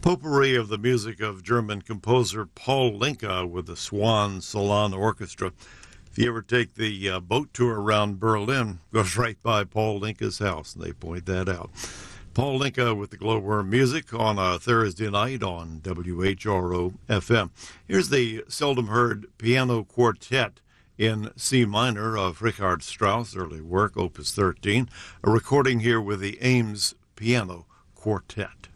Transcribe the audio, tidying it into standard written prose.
Potpourri of the music of German composer Paul Linke with the Swan Salon Orchestra. If you ever take the boat tour around Berlin, goes right by Paul Linke's house, and they point that out. Paul Linke with the Glowworm music on a Thursday night on WHRO-FM. Here's the seldom heard piano quartet in C minor of Richard Strauss' early work, Opus 13, a recording here with the Ames Piano Quartet.